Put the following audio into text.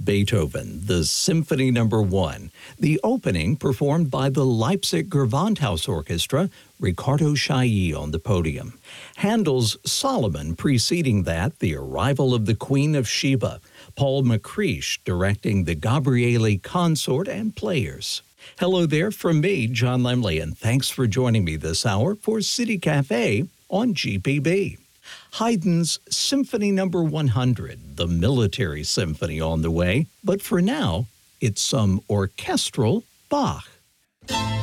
Beethoven, the Symphony No. 1. The opening performed by the Leipzig Gewandhaus Orchestra, Riccardo Chailly on the podium. Handel's Solomon preceding that, the arrival of the Queen of Sheba. Paul McCreish directing the Gabriele Consort and players. Hello there from me, John Lemley, and thanks for joining me this hour for City Cafe on GPB. Haydn's Symphony No. 100, the military symphony on the way, but for now, it's some orchestral Bach.